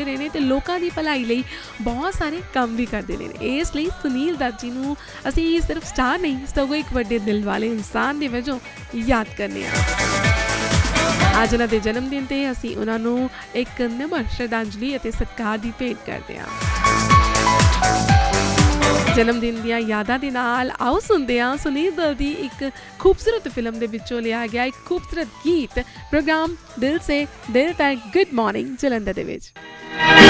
ਜੁੜੇ ਰਹੇ ਨੇ ਤੇ ਲੋਕਾਂ ਦੀ ਭਲਾਈ ਲਈ ਬਹੁਤ ਸਾਰੇ ਕੰਮ ਵੀ ਕਰਦੇ ਨੇ। ਇਸ ਲਈ ਸੁਨੀਲ ਦੱਤ ਜੀ ਨੂੰ ਅਸੀਂ ਸਿਰਫ ਸਟਾਰ ਨਹੀਂ ਸਗੋਂ ਇੱਕ ਵੱਡੇ ਦਿਲ ਵਾਲੇ ਇਨਸਾਨ ਦੇ ਵਜੋਂ ਯਾਦ ਕਰਨੇ ਆ। ਅੱਜ ਉਹਨਾਂ ਦੇ ਜਨਮ ਦਿਨ 'ਤੇ ਅਸੀਂ ਉਹਨਾਂ ਨੂੰ ਇੱਕ ਨਿਮਰ ਸ਼ਰਧਾਂਜਲੀ ਅਤੇ ਸਤਿਕਾਰ ਦੀ ਭੇਟ ਕਰਦੇ ਹਾਂ। ਜਨਮ ਦਿਨ ਦੀਆਂ ਯਾਦਾਂ ਦੇ ਨਾਲ ਆਓ ਸੁਣਦੇ ਹਾਂ ਸੁਨੀਲ ਦੱਤ ਦੀ ਇੱਕ ਖੂਬਸੂਰਤ ਫਿਲਮ ਦੇ ਵਿੱਚੋਂ ਲਿਆ ਗਿਆ ਇੱਕ ਖੂਬਸੂਰਤ ਗੀਤ ਪ੍ਰੋਗਰਾਮ ਦਿਲ ਸੇ ਦਿਲ ਤੱਕ ਗੁੱਡ ਮਾਰਨਿੰਗ ਜਲੰਧਰ ਦੇ ਵਿੱਚ।